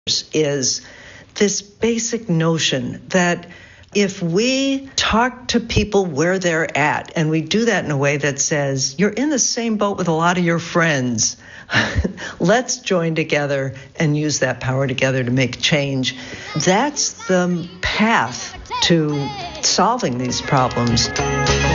is this basic notion that if we talk to people where they're at, and we do that in a way that says, you're in the same boat with a lot of your friends, let's join together and use that power together to make change. That's the path to solving these problems.